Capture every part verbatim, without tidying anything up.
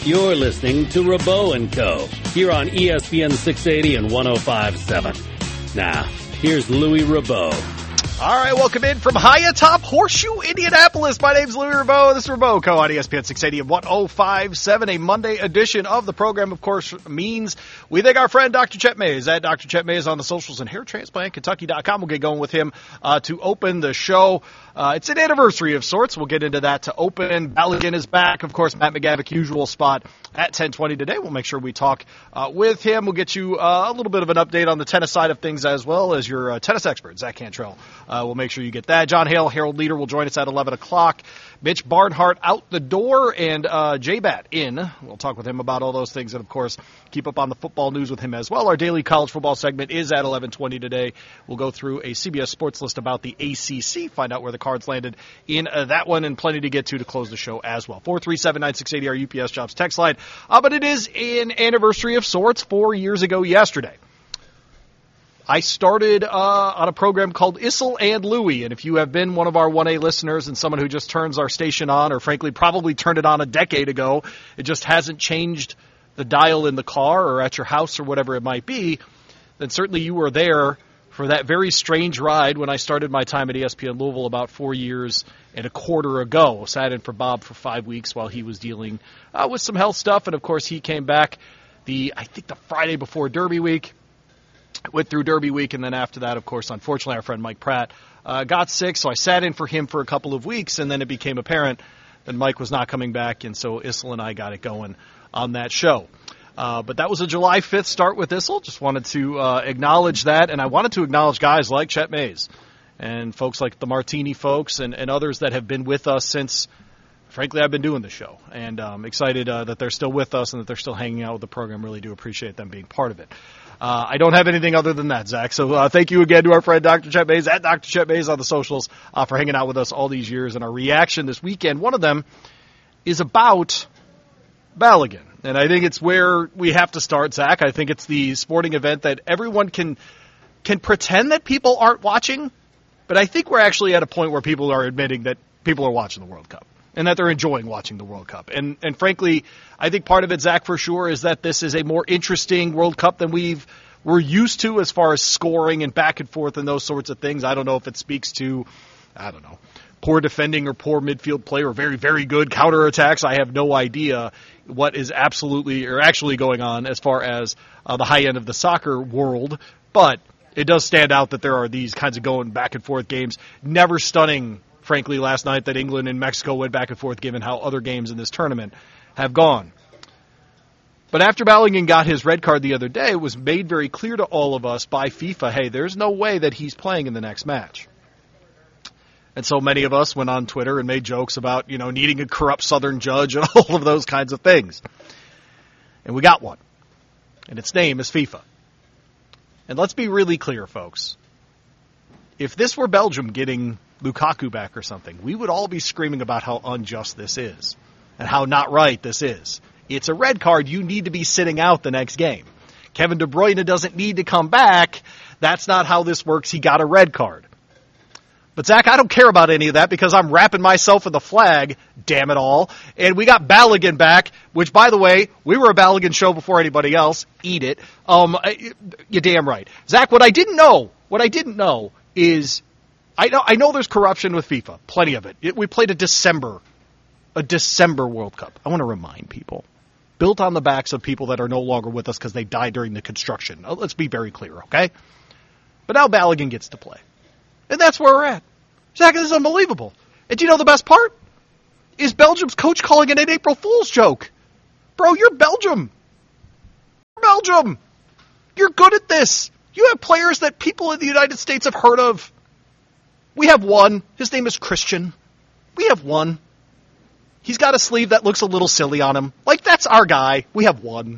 You're listening to Rabot and Co. here on E S P N six eighty and one oh five point seven. Now, here's Louis Rabot. All right, welcome in from high atop Horseshoe, Indianapolis. My name's Louis Rabot. This is Rabot Co. on E S P N six eighty and one oh five point seven. A Monday edition of the program, of course, means we thank our friend Doctor Chet Mays at Doctor Chet Mays on the socials and hair transplant kentucky dot com. We'll get going with him uh, to open the show. Uh, it's an anniversary of sorts. We'll get into that to open. Balogun is back. Of course, Matt McGavick, usual spot at ten twenty today. We'll make sure we talk uh, with him. We'll get you uh, a little bit of an update on the tennis side of things as well as your uh, tennis expert, Zach Cantrell. Uh, we'll make sure you get that. John Hale, Harold Leader, will join us at eleven o'clock. Mitch Barnhart out the door and uh, J-Bat in. We'll talk with him about all those things and, of course, keep up on the football news with him as well. Our daily college football segment is at eleven twenty today. We'll go through a C B S Sports list about the A C C, find out where the Cards landed in uh, that one, and plenty to get to to close the show as well. four three seven, nine six eight zero, our U P S Jobs text line. Uh, but it is an anniversary of sorts. Four years ago yesterday, I started uh, on a program called Issel and Louie, and if you have been one of our one A listeners and someone who just turns our station on, or frankly probably turned it on a decade ago, it just hasn't changed the dial in the car or at your house or whatever it might be, then certainly you were there for that very strange ride when I started my time at E S P N Louisville about four years and a quarter ago. Sat in for Bob for five weeks while he was dealing uh, with some health stuff, and of course he came back the I think the Friday before Derby week. Went through Derby week, and then after that, of course, unfortunately, our friend Mike Pratt uh, got sick, so I sat in for him for a couple of weeks, and then it became apparent that Mike was not coming back, and so Issel and I got it going on that show. Uh, but that was a July fifth start with Issel. Just wanted to uh, acknowledge that, and I wanted to acknowledge guys like Chet Mays and folks like the Martini folks and, and others that have been with us since, frankly, I've been doing the show, and I'm um, excited uh, that they're still with us and that they're still hanging out with the program. Really do appreciate them being part of it. Uh, I don't have anything other than that, Zach. So uh, thank you again to our friend Doctor Chet Mays at Doctor Chet Mays on the socials uh, for hanging out with us all these years. And our reaction this weekend, one of them is about Balogun. And I think it's where we have to start, Zach. I think it's the sporting event that everyone can can pretend that people aren't watching. But I think we're actually at a point where people are admitting that people are watching the World Cup and that they're enjoying watching the World Cup. And and frankly, I think part of it, Zach, for sure, is that this is a more interesting World Cup than we've we're used to as far as scoring and back and forth and those sorts of things. I don't know if it speaks to, I don't know, poor defending or poor midfield play or very, very good counterattacks. I have no idea what is absolutely or actually going on as far as uh, the high end of the soccer world. But it does stand out that there are these kinds of going back and forth games. Never stunning, frankly, last night that England and Mexico went back and forth given how other games in this tournament have gone. But after Balogun got his red card the other day, it was made very clear to all of us by FIFA, hey, there's no way that he's playing in the next match. And so many of us went on Twitter and made jokes about, you know, needing a corrupt Southern judge and all of those kinds of things. And we got one. And its name is FIFA. And let's be really clear, folks. If this were Belgium getting Lukaku back or something, we would all be screaming about how unjust this is and how not right this is. It's a red card. You need to be sitting out the next game. Kevin De Bruyne doesn't need to come back. That's not how this works. He got a red card. But, Zach, I don't care about any of that because I'm wrapping myself in the flag, damn it all. And we got Balogun back, which, by the way, we were a Balogun show before anybody else. Eat it. Um, you're damn right. Zach, what I didn't know, what I didn't know is I know I know there's corruption with FIFA, plenty of it. it we played a December, a December World Cup. I want to remind people. Built on the backs of people that are no longer with us because they died during the construction. Let's be very clear, okay? But now Balogun gets to play. And that's where we're at. Zach, this is unbelievable. And do you know the best part? Is Belgium's coach calling it an April Fool's joke. Bro, you're Belgium. You're Belgium. You're good at this. You have players that people in the United States have heard of. We have one. His name is Christian. We have one. He's got a sleeve that looks a little silly on him. Like, that's our guy. We have one.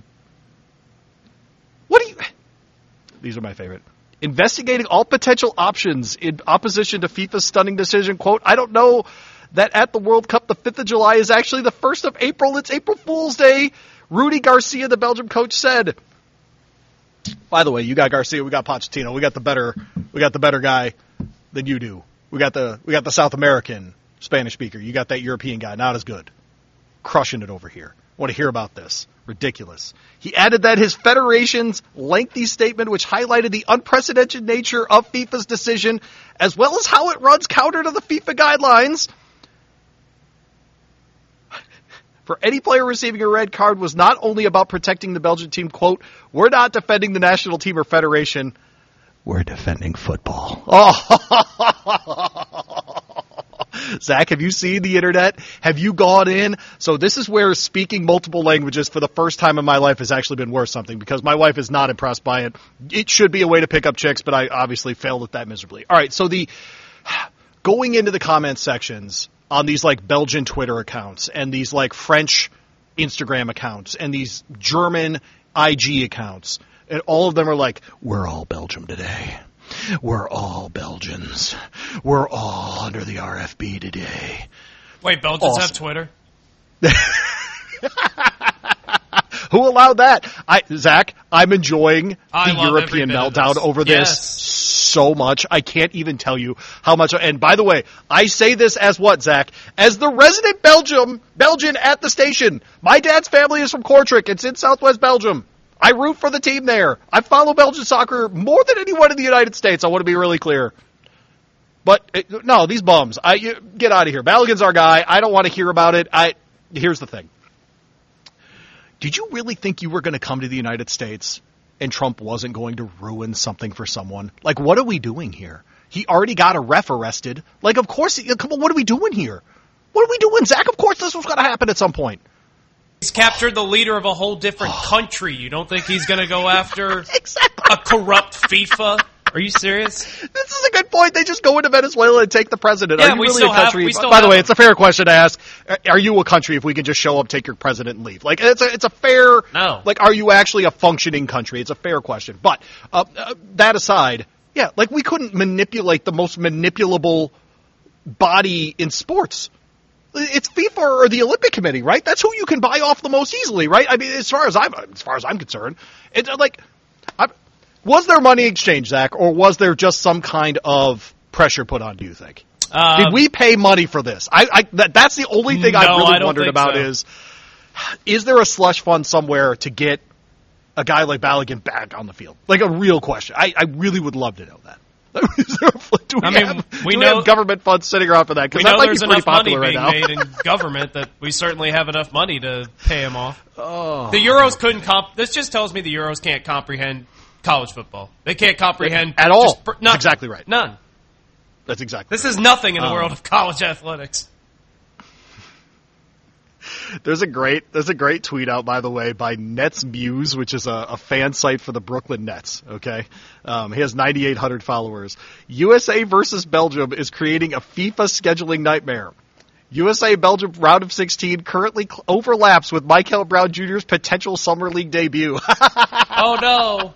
What do you... These are my favorite. Investigating all potential options in opposition to FIFA's stunning decision. Quote, I don't know that at the World Cup the fifth of July is actually the first of April. It's April Fool's Day. Rudy Garcia, the Belgium coach, said. By the way, you got Garcia, we got Pochettino. We got the better we got the better guy than you do. We got the we got the South American Spanish speaker. You got that European guy. Not as good. crushing it over here. Want to hear about this? Ridiculous. He added that his federation's lengthy statement, which highlighted the unprecedented nature of FIFA's decision, as well as how it runs counter to the FIFA guidelines, for any player receiving a red card was not only about protecting the Belgian team, quote, we're not defending the national team or federation, we're defending football. Oh, Zach, have you seen the internet? Have you gone in? So this is where speaking multiple languages for the first time in my life has actually been worth something, because my wife is not impressed by it. It should be a way to pick up chicks, but I obviously failed at that miserably. All right, so the going into the comment sections on these like Belgian Twitter accounts and these like French Instagram accounts and these German I G accounts, and all of them are like, we're all Belgium today. We're all Belgians. We're all under the R F B today. Wait, Belgians awesome. have Twitter? Who allowed that? I, Zach, I'm enjoying I the love European meltdown this. over yes. this so much. I can't even tell you how much. And by the way, I say this as what, Zach? As the resident Belgium, Belgian at the station. My dad's family is from Kortrijk. It's in southwest Belgium. I root for the team there. I follow Belgian soccer more than anyone in the United States. I want to be really clear. But, it, no, these bums. I you, get out of here. Balogun's our guy. I don't want to hear about it. I Here's the thing. Did you really think you were going to come to the United States and Trump wasn't going to ruin something for someone? Like, what are we doing here? He already got a ref arrested. Like, of course, come on, what are we doing here? What are we doing, Zach? Of course this was going to happen at some point. He's captured the leader of a whole different country. You don't think he's going to go after exactly. a corrupt FIFA? Are you serious? This is a good point. They just go into Venezuela and take the president. Yeah, are you we really still a country? Have, we still By the have way, him. it's a fair question to ask. Are you a country if we can just show up, take your president, and leave? Like, it's a, it's a fair, no. like, are you actually a functioning country? It's a fair question. But uh, uh, that aside, yeah, like, we couldn't manipulate the most manipulable body in sports. It's FIFA or the Olympic Committee, right? That's who you can buy off the most easily, right? I mean, as far as I'm, as far as I'm concerned, it's like, I, was there money exchange, Zach, or was there just some kind of pressure put on? Do you think? Um, Did we pay money for this? I, I that, that's the only thing no, I've really I wondered about so. is, is there a slush fund somewhere to get a guy like Balogun back on the field? Like a real question. I, I really would love to know that. Is there a, do we, I mean, have, we do know, we have government funds sitting around for that? We Because that know might there's be pretty enough money popular right being now. made in government that we certainly have enough money to pay him off. Oh. The Euros couldn't comp. This just tells me the Euros can't comprehend college football. They can't comprehend at all. Just, That's exactly right. None. That's exactly. This is nothing in the um, world of college athletics. There's a great there's a great tweet out, by the way, by Nets Muse, which is a, a fan site for the Brooklyn Nets. Okay, um, he has ninety-eight hundred followers. U S A versus Belgium is creating a FIFA scheduling nightmare. U S A Belgium round of sixteen currently cl- overlaps with Michael Brown Junior's potential summer league debut. Oh no!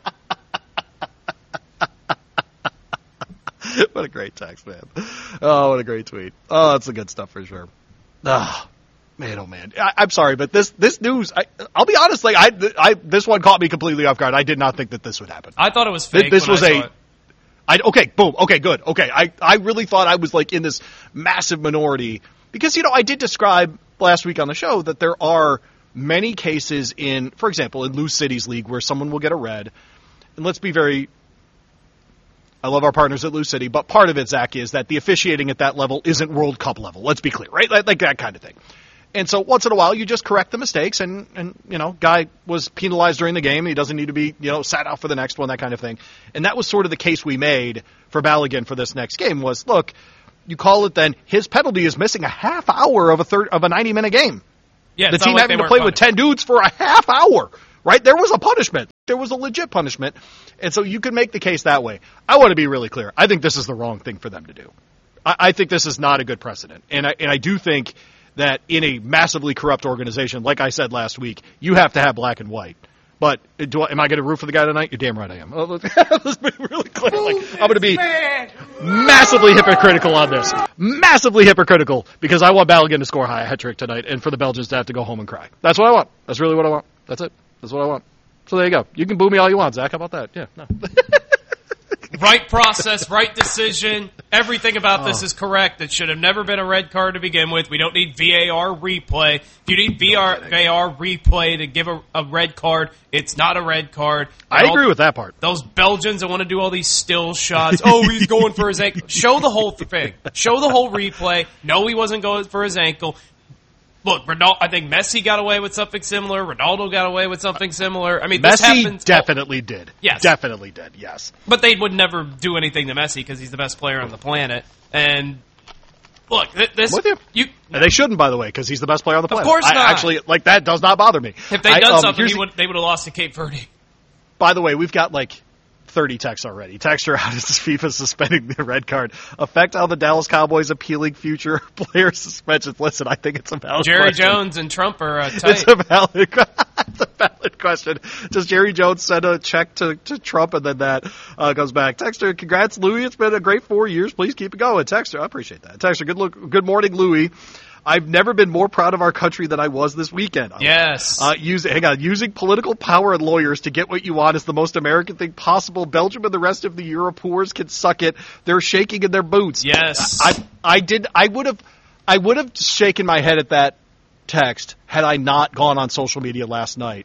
What a great text, man! Oh, what a great tweet! Oh, that's the good stuff for sure. Ah. Man, oh man! I, I'm sorry, but this this news. I, I'll be honest. Like I, I, this one caught me completely off guard. I did not think that this would happen. I thought it was fake. This when was I a. saw it. I okay, boom. Okay, good. Okay, I I really thought I was like in this massive minority because you know I did describe last week on the show that there are many cases in, for example, in Loose Cities League where someone will get a red, and let's be very. I love our partners at Loose City, but part of it, Zach, is that the officiating at that level isn't World Cup level. Let's be clear, right? Like, like that kind of thing. And so once in a while, you just correct the mistakes, and, and you know, guy was penalized during the game. He doesn't need to be, you know, sat out for the next one, that kind of thing. And that was sort of the case we made for Balogun for this next game was, look, you call it then, his penalty is missing a half hour of a third of a ninety-minute game. Yeah, the it's team not like having they to play weren't with ten dudes for a half hour, right? There was a punishment. There was a legit punishment. And so you could make the case that way. I want to be really clear. I think this is the wrong thing for them to do. I, I think this is not a good precedent. And I, and I do think that in a massively corrupt organization, like I said last week, you have to have black and white. But do I, am I going to root for the guy tonight? You're damn right I am. Let's be really clear. Like, I'm going to be massively hypocritical on this. Massively hypocritical because I want Balogun to score a high hat trick tonight and for the Belgians to have to go home and cry. That's what I want. That's really what I want. That's it. That's what I want. So there you go. You can boo me all you want, Zach. How about that? Yeah. No. right process, right decision. Everything about oh. this is correct. It should have never been a red card to begin with. We don't need V A R replay. If you need V A R, V A R replay to give a, a red card, it's not a red card. And I all, agree with that part. Those Belgians that want to do all these still shots. Oh, he's going for his ankle. Show the whole thing. Show the whole replay. No, he wasn't going for his ankle. Look, Ronaldo, I think Messi got away with something similar. Ronaldo got away with something similar. I mean, this Messi happens. definitely oh, did. Yes. Definitely did, yes. But they would never do anything to Messi because he's the best player on the planet. And look, th- this... With you. you and they shouldn't, by the way, because he's the best player on the planet. Of course not. I, actually, like, that does not bother me. If they'd done I, um, something, he the, would, they would have lost to Cape Verde. By the way, we've got, like... thirty texts already. Texter, how does FIFA suspending the red card affect how the Dallas Cowboys appealing future player suspensions? Listen, I think it's a valid Jerry question. Jones and Trump are uh, tight. It's a valid, it's a valid question. Does Jerry Jones send a check to, to Trump and then that uh, goes back? Texter, congrats, Louis. It's been a great four years. Please keep it going. Texter, I appreciate that. Texter, good look. Good morning, Louis. I've never been more proud of our country than I was this weekend. Yes. Uh, use, hang on. Using political power and lawyers to get what you want is the most American thing possible. Belgium and the rest of the Europoors can suck it. They're shaking in their boots. Yes. I, I did. I would have. I would have shaken my head at that text had I not gone on social media last night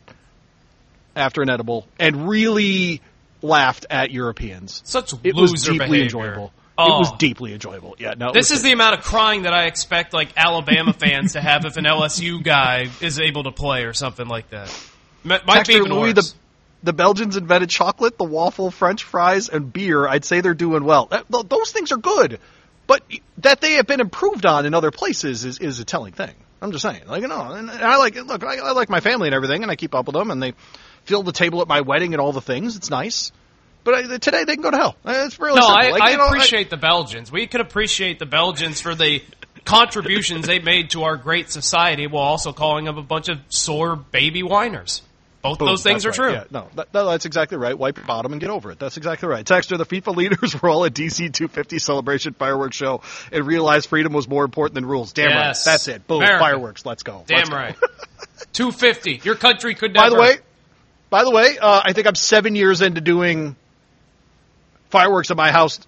after an edible and really laughed at Europeans. Such it loser was deeply behavior. enjoyable. Oh. It was deeply enjoyable. Yeah, no. This is sick. the amount of crying that I expect, like Alabama fans to have if an L S U guy is able to play or something like that. M- might Texter be even Louis, worse. The, the Belgians invented chocolate, the waffle, French fries, and beer. I'd say they're doing well. That, th- those things are good, but that they have been improved on in other places is, is a telling thing. I'm just saying, like you know, and I like look, I, I like my family and everything, and I keep up with them, and they fill the table at my wedding and all the things. It's nice. But I, today they can go to hell. It's really no, simple. I, like, I you know, appreciate I, the Belgians. We could appreciate the Belgians for the contributions they made to our great society while also calling them a bunch of sore baby whiners. Both Boom, those things are right. true. Yeah, no, that, no, that's exactly right. Wipe your bottom and get over it. That's exactly right. Texter, the FIFA leaders were all at D C two fifty celebration fireworks show and realized freedom was more important than rules. Damn yes. right. That's it. Boom. America. Fireworks. Let's go. Damn Let's right. Go. two fifty. Your country could never. By the way, by the way, uh, I think I'm seven years into doing fireworks at my house.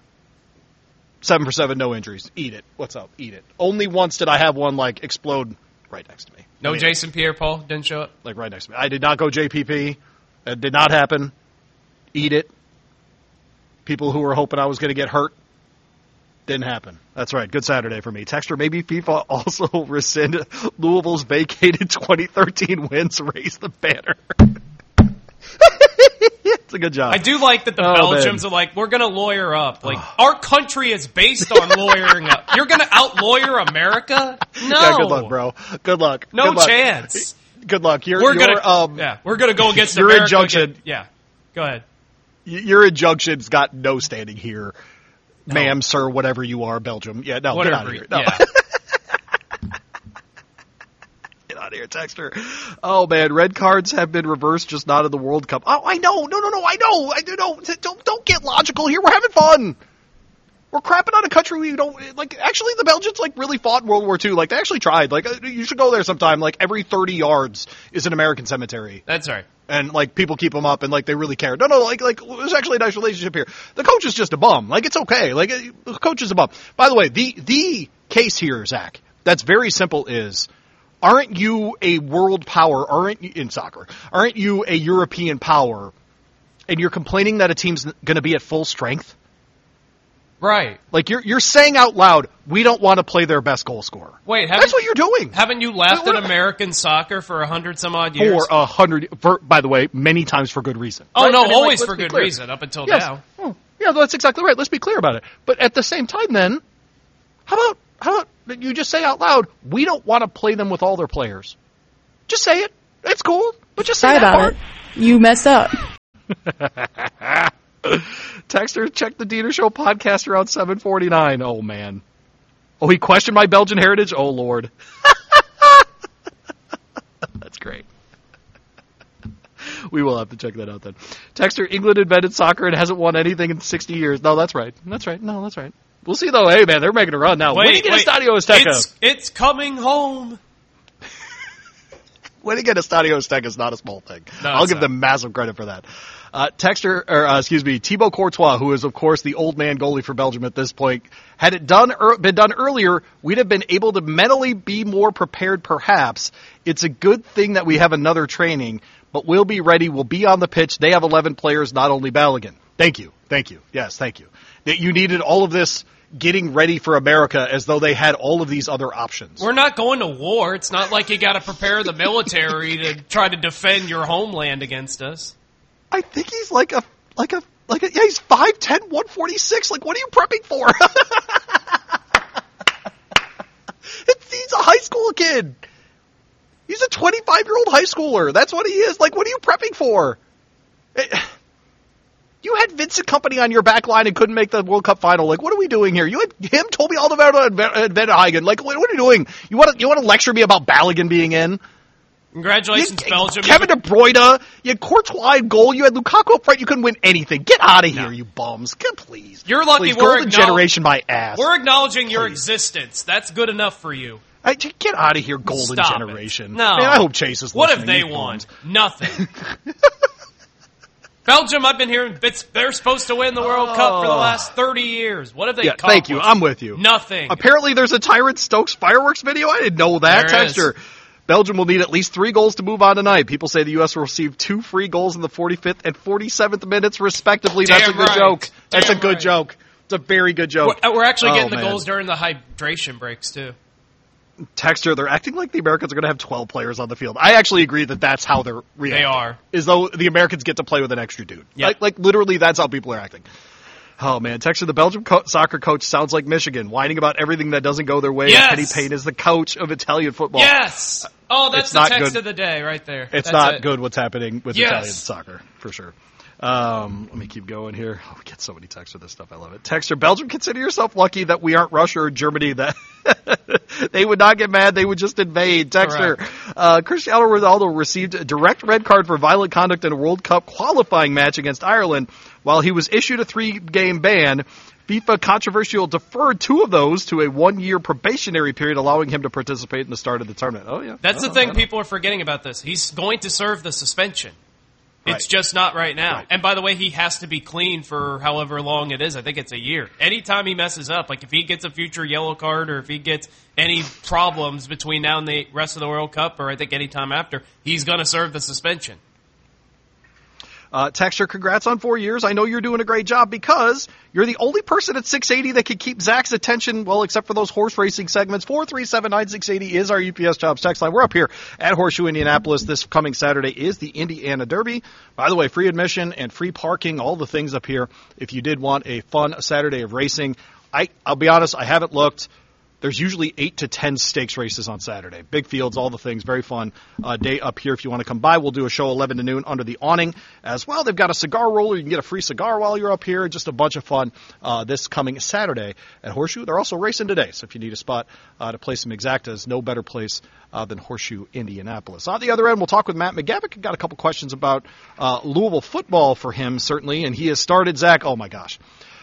Seven for seven, no injuries. Eat it. What's up? Eat it. Only once did I have one like explode right next to me. No I mean, Jason Pierre-Paul didn't show up? Like right next to me. I did not go J P P. It did not happen. Eat it. People who were hoping I was going to get hurt. Didn't happen. That's right. Good Saturday for me. Texter, maybe FIFA also rescind Louisville's vacated twenty thirteen wins, raise the banner. It's a good job. I do like that the oh, Belgians man. are like, we're going to lawyer up. Like, our country is based on lawyering up. You're going to out-lawyer America? No. Yeah, good luck, bro. Good luck. No good luck. chance. Good luck. You're, we're you're, gonna, um, yeah, we're going to go against your America. injunction. Again. Yeah. Go ahead. Your injunction's got no standing here. No. Ma'am, sir, whatever you are, Belgium. Yeah, no, whatever, get out of here. No. Yeah. Get out of here, Texter. Oh, man, red cards have been reversed, just not in the World Cup. Oh, I know. No, no, no, I know. I do know. Don't, don't get logical here. We're having fun. We're crapping on a country we don't, like, actually the Belgians, like, really fought in World War Two. Like, they actually tried. Like, you should go there sometime. Like, every thirty yards is an American cemetery. That's right. And, like, people keep them up and, like, they really care. No, no, like, like, there's actually a nice relationship here. The coach is just a bum. Like, it's okay. Like, the coach is a bum. By the way, the, the case here, Zach, that's very simple is, aren't you a world power, aren't you, in soccer, aren't you a European power, and you're complaining that a team's going to be at full strength? Right. Like, you're you're saying out loud, we don't want to play their best goal scorer. Wait, that's what you're doing. Haven't you laughed what, at American soccer for a hundred some odd years? For a hundred, for, by the way, many times for good reason. Oh, right? no, I mean, always like, for good clear. reason, up until yes. now. Oh, yeah, that's exactly right. Let's be clear about it. But at the same time, then, how about how about you just say out loud, we don't want to play them with all their players. Just say it. It's cool. But just say Sorry that about part. it. You messed up. Texter, check the Dieter Show podcast around seven forty-nine. Oh, man. Oh, he questioned my Belgian heritage? Oh, Lord. That's great. We will have to check that out then. Texter, England invented soccer and hasn't won anything in sixty years. No, that's right. That's right. No, that's right. We'll see, though. Hey, man, they're making a run now. Wait, when do you get wait. Estadio Azteca? It's, it's coming home. winning at Estadio Azteca is not a small thing. No, I'll give not. them massive credit for that. Uh, Texter, or uh, excuse me, Thibaut Courtois, who is of course the old man goalie for Belgium at this point, had it done er, been done earlier, we'd have been able to mentally be more prepared. Perhaps it's a good thing that we have another training, but we'll be ready. We'll be on the pitch. They have eleven players, not only Balogun. Thank you, thank you, yes, thank you. That you needed all of this getting ready for America as though they had all of these other options. We're not going to war. It's not like you got to prepare the military to try to defend your homeland against us. I think he's like a, like a, like a, yeah, he's five ten, one forty-six. Like, what are you prepping for? it's, he's a high school kid. He's a twenty-five-year-old high schooler. That's what he is. Like, what are you prepping for? It, You had Vincent Kompany on your back line and couldn't make the World Cup final. Like, what are we doing here? You had him, Toby Alderweireld, and Ben Hagen. Like, what, what are you doing? You want to you want to lecture me about Balogun being in? Congratulations, you, Belgium. Kevin De Bruyne. You had Courtois in goal. You had Lukaku up front. You couldn't win anything. Get out of here, no. you bums. Good, please. You're lucky please, we're golden generation my ass. We're acknowledging please. your existence. That's good enough for you. I, get out of here, golden Stop generation. It. No. Man, I hope Chase is listening. What have they won? Nothing. Belgium, I've been hearing it's, they're supposed to win the World oh. Cup for the last thirty years. What have they yeah, accomplished? Thank you. I'm with you. Nothing. Apparently there's a Tyrant Stokes fireworks video. I didn't know that. There Texture. is. Belgium will need at least three goals to move on tonight. People say the U S will receive two free goals in the forty-fifth and forty-seventh minutes, respectively. Damn That's a good right. joke. That's Damn a good right. joke. It's a very good joke. We're, we're actually getting oh, the man. goals during the hydration breaks, too. Texture, they're acting like the Americans are going to have twelve players on the field. I actually agree that that's how they're reacting. They are. Is though the Americans get to play with an extra dude. Yep. Like, like literally that's how people are acting. Oh, man. Texture, the Belgium co- soccer coach sounds like Michigan, whining about everything that doesn't go their way. Yes. Kenny Payne is the coach of Italian football. Yes! Oh, that's it's the not text good. of the day right there. It's that's not it. good what's happening with yes. Italian soccer, for sure. Um, let me keep going here. Oh, we get so many texts for this stuff. I love it. Texter, Belgium, consider yourself lucky that we aren't Russia or Germany. That they would not get mad. They would just invade. Texter, uh, Cristiano Ronaldo received a direct red card for violent conduct in a World Cup qualifying match against Ireland. While he was issued a three-game ban, FIFA controversial deferred two of those to a one-year probationary period, allowing him to participate in the start of the tournament. Oh, yeah. That's oh, the thing people are forgetting about this. He's going to serve the suspension. It's right. just not right now. Right. And by the way, he has to be clean for however long it is. I think it's a year. Anytime he messes up, like if he gets a future yellow card or if he gets any problems between now and the rest of the World Cup, or I think any time after, he's going to serve the suspension. Uh, Texture, congrats on four years. I know you're doing a great job because you're the only person at six eighty that can keep Zach's attention, well, except for those horse racing segments. four three seven nine six eight zero is our U P S Jobs text line. We're up here at Horseshoe, Indianapolis. This coming Saturday is the Indiana Derby. By the way, free admission and free parking, all the things up here. If you did want a fun Saturday of racing, I, I'll be honest, I haven't looked. There's usually eight to ten stakes races on Saturday. Big fields, all the things. Very fun uh, day up here. If you want to come by, we'll do a show eleven to noon under the awning as well. They've got a cigar roller. You can get a free cigar while you're up here. Just a bunch of fun uh, this coming Saturday at Horseshoe. They're also racing today, so if you need a spot uh, to play some exactas, no better place uh, than Horseshoe, Indianapolis. On the other end, we'll talk with Matt McGavick. Got a couple questions about uh, Louisville football for him, certainly, and he has started, Zach, oh my gosh.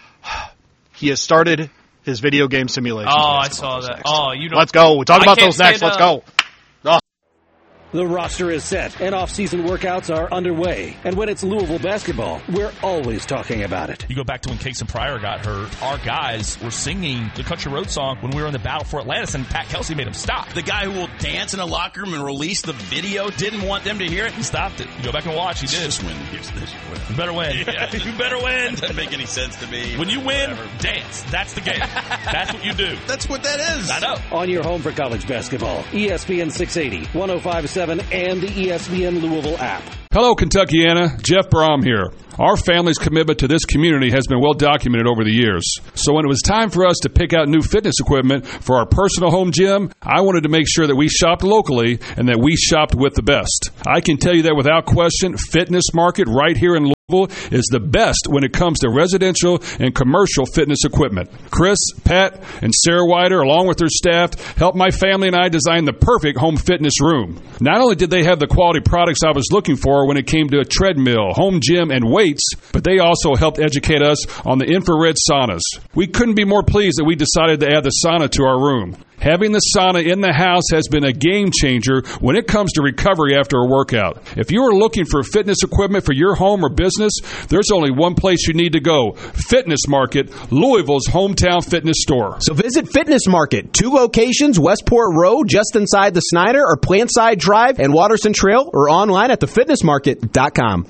He has started his video game simulation. Oh, I saw that. Next. Oh, you don't. Let's go. We'll talk about those next. Let's go. Oh. The roster is set, and off-season workouts are underway. And when it's Louisville basketball, we're always talking about it. You go back to when Kason Pryor got hurt, our guys were singing the Country Road song when we were in the battle for Atlantis, and Pat Kelsey made him stop. The guy who will dance in a locker room and release the video didn't want them to hear it. He stopped it. You go back and watch. He did. Just win. Here's this. You better win. Yeah. You better win. That doesn't make any sense to me. When you win, Whatever. dance. That's the game. That's what you do. That's what that is. I know. On your home for college basketball, E S P N six eighty, one oh five point seven, and the E S P N Louisville app. Hello, Kentuckiana. Jeff Brom here. Our family's commitment to this community has been well documented over the years. So when it was time for us to pick out new fitness equipment for our personal home gym, I wanted to make sure that we shopped locally and that we shopped with the best. I can tell you that without question, Fitness Market right here in Louisville is the best when it comes to residential and commercial fitness equipment. Chris, Pat, and Sarah Wider, along with their staff, helped my family and I design the perfect home fitness room. Not only did they have the quality products I was looking for when it came to a treadmill, home gym, and weights, weights, but they also helped educate us on the infrared saunas. We couldn't be more pleased that we decided to add the sauna to our room. Having the sauna in the house has been a game changer when it comes to recovery after a workout. If you are looking for fitness equipment for your home or business, there's only one place you need to go. Fitness Market, Louisville's hometown fitness store. So visit Fitness Market, two locations, Westport Road, just inside the Snyder, or Plantside Drive and Watterson Trail, or online at the fitness market dot com.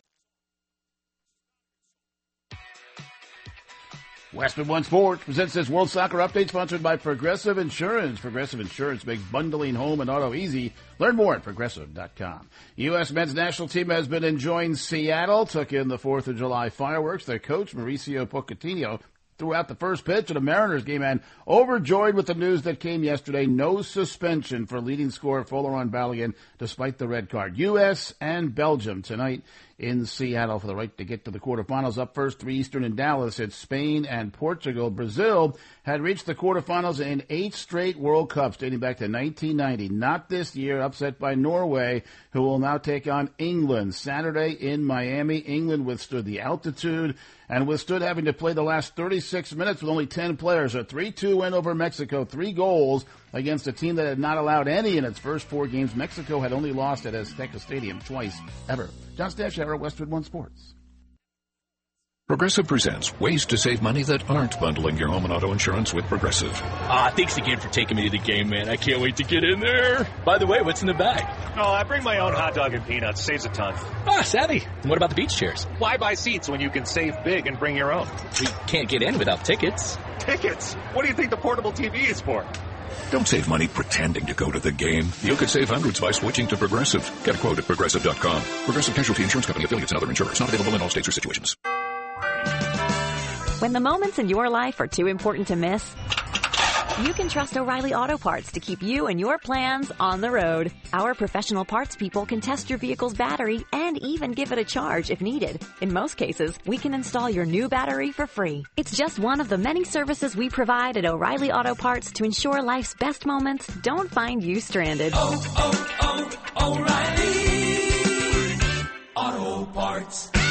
Westwood One Sports presents this World Soccer Update sponsored by Progressive Insurance. Progressive Insurance makes bundling home and auto easy. Learn more at progressive dot com. U S men's national team has been enjoying Seattle, took in the fourth of July fireworks. Their coach, Mauricio Pochettino, threw out the first pitch of the Mariners game and overjoyed with the news that came yesterday. No suspension for leading scorer Folarin Balogun despite the red card. U S and Belgium tonight in Seattle for the right to get to the quarterfinals. Up first, three Eastern in Dallas. It's Spain and Portugal. Brazil had reached the quarterfinals in eight straight World Cups dating back to nineteen ninety. Not this year, upset by Norway, who will now take on England. Saturday in Miami, England withstood the altitude and withstood having to play the last thirty-six minutes with only ten players. A three two win over Mexico, three goals against a team that had not allowed any in its first four games. Mexico had only lost at Azteca Stadium twice ever. John Stashower, Westwood One Sports. Progressive presents ways to save money that aren't bundling your home and auto insurance with Progressive. Ah, thanks again for taking me to the game, man. I can't wait to get in there. By the way, what's in the bag? Oh, I bring my own hot dog and peanuts. Saves a ton. Ah, savvy. And what about the beach chairs? Why buy seats when you can save big and bring your own? We can't get in without tickets. Tickets? What do you think the portable T V is for? Don't save money pretending to go to the game. You could save hundreds by switching to Progressive. Get a quote at progressive dot com. Progressive Casualty Insurance Company, affiliates, and other insurers. Not available in all states or situations. When the moments in your life are too important to miss, you can trust O'Reilly Auto Parts to keep you and your plans on the road. Our professional parts people can test your vehicle's battery and even give it a charge if needed. In most cases, we can install your new battery for free. It's just one of the many services we provide at O'Reilly Auto Parts to ensure life's best moments don't find you stranded. Oh, oh, oh, O'Reilly Auto Parts.